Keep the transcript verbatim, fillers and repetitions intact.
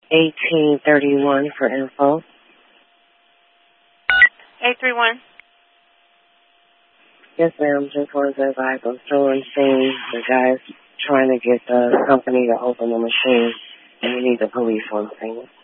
eighteen thirty-one for info. eight three one. Yes, ma'am. Just wanted to advise I'm still on scene. The guy's trying to get the company to open the machine, and we need the police on scene.